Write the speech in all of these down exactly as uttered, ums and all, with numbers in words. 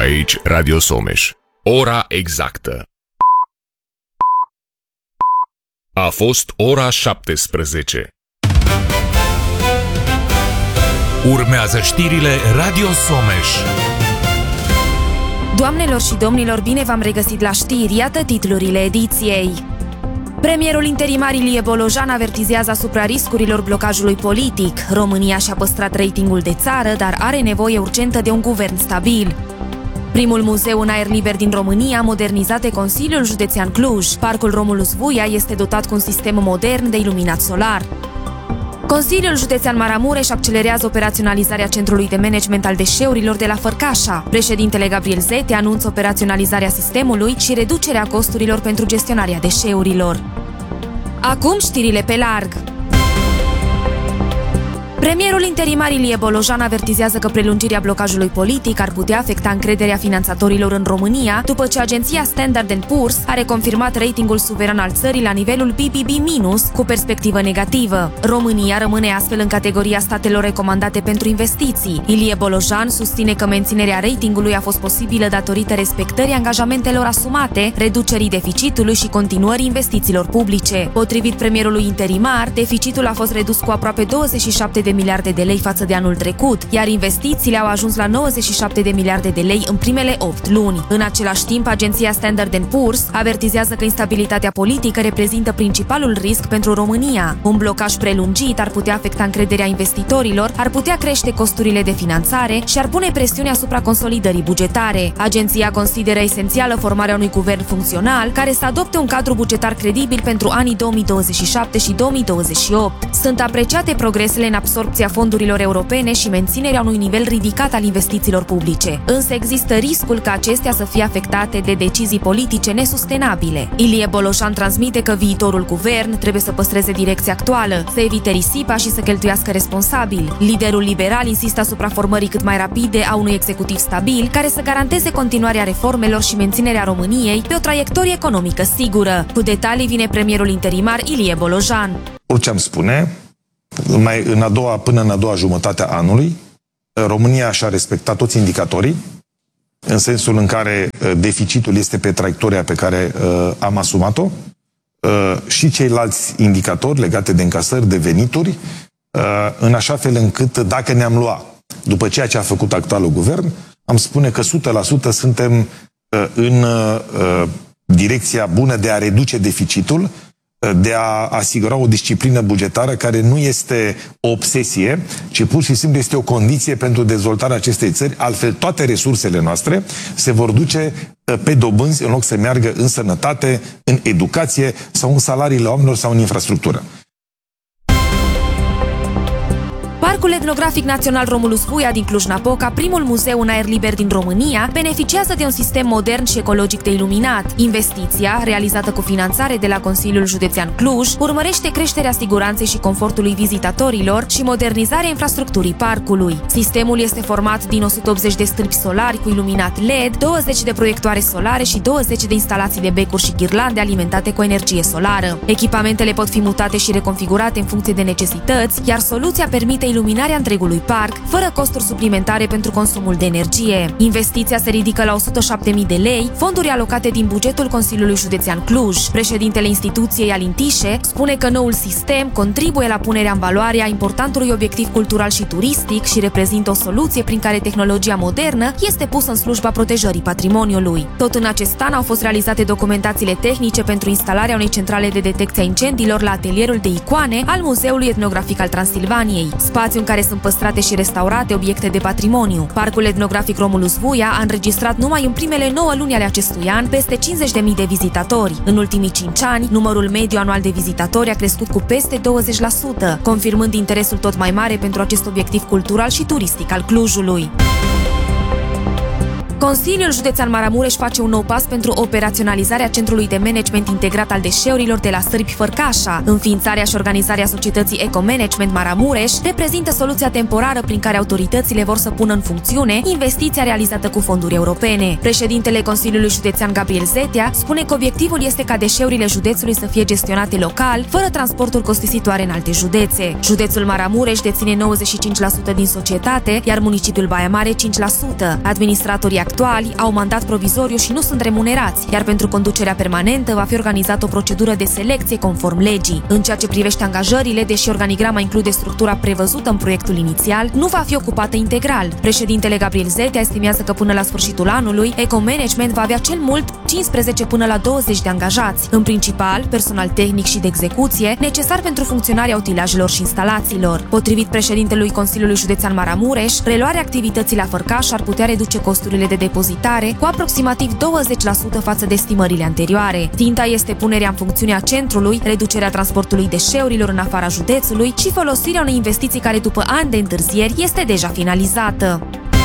aici Radio Someș. Ora exactă. A fost ora șaptesprezece. Urmează știrile Radio Someș. Doamnelor și domnilor, bine v-am regăsit la știri, iată titlurile ediției. Premierul interimar Ilie Bolojan avertizează asupra riscurilor blocajului politic. România și-a păstrat ratingul de țară, dar are nevoie urgentă de un guvern stabil. Primul muzeu în aer liber din România, modernizat de Consiliul Județean Cluj. Parcul Romulus Vuia este dotat cu un sistem modern de iluminat solar. Consiliul Județean Maramureș accelerează operaționalizarea Centrului de Management al Deșeurilor de la Fărcașa. Președintele Gabriel Zete anunță operaționalizarea sistemului și reducerea costurilor pentru gestionarea deșeurilor. Acum știrile pe larg. Premierul interimar Ilie Bolojan avertizează că prelungirea blocajului politic ar putea afecta încrederea finanțatorilor în România, după ce agenția Standard and Poor's a reconfirmat ratingul suveran al țării la nivelul B B B minus, cu perspectivă negativă. România rămâne astfel în categoria statelor recomandate pentru investiții. Ilie Bolojan susține că menținerea ratingului a fost posibilă datorită respectării angajamentelor asumate, reducerii deficitului și continuării investițiilor publice. Potrivit premierului interimar, deficitul a fost redus cu aproape douăzeci și șapte de miliarde de lei față de anul trecut, iar investițiile au ajuns la nouăzeci și șapte de miliarde de lei în primele opt luni. În același timp, agenția Standard and Poor's avertizează că instabilitatea politică reprezintă principalul risc pentru România. Un blocaj prelungit ar putea afecta încrederea investitorilor, ar putea crește costurile de finanțare și ar pune presiune asupra consolidării bugetare. Agenția consideră esențială formarea unui guvern funcțional care să adopte un cadru bugetar credibil pentru anii două mii douăzeci și șapte și două mii douăzeci și opt. Sunt apreciate progresele în absorbția fondurilor europene și menținerea unui nivel ridicat al investițiilor publice. Însă există riscul ca acestea să fie afectate de decizii politice nesustenabile. Ilie Bolojan transmite că viitorul guvern trebuie să păstreze direcția actuală, să evite risipa și să cheltuiască responsabil. Liderul liberal insistă asupra formării cât mai rapide a unui executiv stabil, care să garanteze continuarea reformelor și menținerea României pe o traiectorie economică sigură. Cu detalii vine premierul interimar Ilie Bolojan. Orice am spune, mai în a doua, până în a doua jumătate a anului, România și-a respectat toți indicatorii, în sensul în care deficitul este pe traiectoria pe care uh, am asumat-o, uh, și ceilalți indicatori legate de încasări, de venituri, uh, în așa fel încât, dacă ne-am luat după ceea ce a făcut actualul guvern, am spune că o sută la sută suntem uh, în uh, direcția bună de a reduce deficitul, de a asigura o disciplină bugetară care nu este o obsesie, ci pur și simplu este o condiție pentru dezvoltarea acestei țări. Altfel, toate resursele noastre se vor duce pe dobânzi în loc să meargă în sănătate, în educație sau în salariile oamenilor sau în infrastructură. Parcul Etnografic Național Romulus Vuia din Cluj-Napoca, primul muzeu în aer liber din România, beneficiază de un sistem modern și ecologic de iluminat. Investiția, realizată cu finanțare de la Consiliul Județean Cluj, urmărește creșterea siguranței și confortului vizitatorilor și modernizarea infrastructurii parcului. Sistemul este format din o sută optzeci de stâlpi solari cu iluminat L E D, douăzeci de proiectoare solare și douăzeci de instalații de becuri și ghirlande alimentate cu energie solară. Echipamentele pot fi mutate și reconfigurate în funcție de necesități, iar soluția permite iluminarea întregului parc, fără costuri suplimentare pentru consumul de energie. Investiția se ridică la o sută șapte mii de lei, fonduri alocate din bugetul Consiliului Județean Cluj. Președintele instituției, Alin Tișe, spune că noul sistem contribuie la punerea în valoare a importantului obiectiv cultural și turistic și reprezintă o soluție prin care tehnologia modernă este pusă în slujba protejării patrimoniului. Tot în acest an au fost realizate documentațiile tehnice pentru instalarea unei centrale de detecție a incendiilor la atelierul de icoane al Muzeului Etnografic al Transilvaniei, spațiu în care sunt păstrate și restaurate obiecte de patrimoniu. Parcul Etnografic Romulus Vuia a înregistrat numai în primele nouă luni ale acestui an peste cincizeci de mii de vizitatori. În ultimii cinci ani, numărul mediu anual de vizitatori a crescut cu peste douăzeci la sută, confirmând interesul tot mai mare pentru acest obiectiv cultural și turistic al Clujului. Consiliul Județean Maramureș face un nou pas pentru operaționalizarea Centrului de Management Integrat al Deșeurilor de la Sârbi Fărcașa. Înființarea și organizarea societății Eco-Management Maramureș reprezintă soluția temporară prin care autoritățile vor să pună în funcțiune investiția realizată cu fonduri europene. Președintele Consiliului Județean Gabriel Zetea spune că obiectivul este ca deșeurile județului să fie gestionate local, fără transporturi costisitoare în alte județe. Județul Maramureș deține nouăzeci și cinci la sută din societate, iar municipiul Baia Mare cinci la sută. Administratorii actuali au mandat provizoriu și nu sunt remunerați, iar pentru conducerea permanentă va fi organizată o procedură de selecție conform legii. În ceea ce privește angajările, deși organigrama include structura prevăzută în proiectul inițial, nu va fi ocupată integral. Președintele Gabriel Zetea estimează că până la sfârșitul anului, Ecomanagement va avea cel mult cincisprezece până la douăzeci de angajați, în principal personal tehnic și de execuție, necesar pentru funcționarea utilajelor și instalațiilor. Potrivit președintelui Consiliului Județean Maramureș, reluarea activității la Fărcaș ar putea reduce costurile de depozitare cu aproximativ douăzeci la sută față de estimările anterioare. Ținta este punerea în funcțiune a centrului, reducerea transportului deșeurilor în afara județului și folosirea unei investiții care după ani de întârzieri este deja finalizată.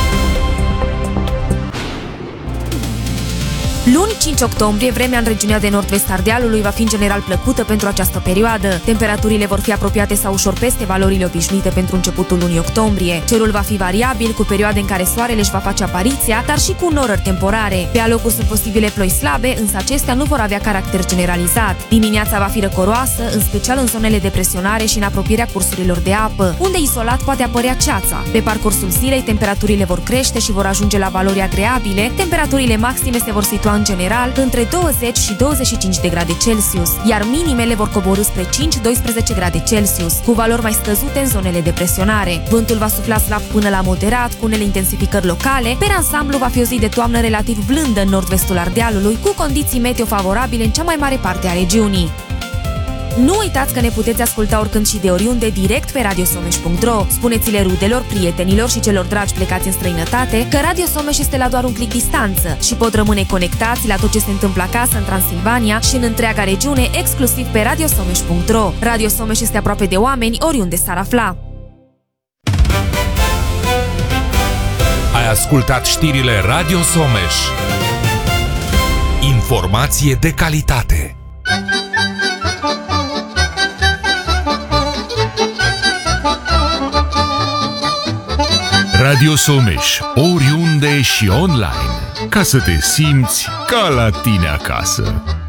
Luni, cinci octombrie, vremea în regiunea de nord-vest Ardealului va fi în general plăcută pentru această perioadă. Temperaturile vor fi apropiate sau ușor peste valorile obișnuite pentru începutul lunii octombrie. Cerul va fi variabil, cu perioade în care soarele își va face apariția, dar și cu norări temporare. Pe alocuri sunt posibile ploi slabe, însă acestea nu vor avea caracter generalizat. Dimineața va fi răcoroasă, în special în zonele de presionare și în apropierea cursurilor de apă, unde izolat poate apărea ceața. Pe parcursul zilei, temperaturile vor crește și vor ajunge la valori agreabile. Temperaturile maxime se vor situa în general între douăzeci și douăzeci și cinci de grade Celsius, iar minimele vor coborî spre cinci doisprezece grade Celsius, cu valori mai scăzute în zonele de presionare. Vântul va sufla slab până la moderat, cu unele intensificări locale. Per ansamblu va fi o zi de toamnă relativ blândă în nord-vestul Ardealului, cu condiții meteo favorabile în cea mai mare parte a regiunii. Nu uitați că ne puteți asculta oricând și de oriunde direct pe radio someș punct ro. Spuneți-le rudelor, prietenilor și celor dragi plecați în străinătate că Radio Someș este la doar un clic distanță și pot rămâne conectați la tot ce se întâmplă acasă în Transilvania și în întreaga regiune, exclusiv pe radio someș punct ro. Radio Someș este aproape de oameni oriunde s-ar afla. Ai ascultat știrile Radio Someș. Informație de calitate. Radio Someș, oriunde și online, ca să te simți ca la tine acasă.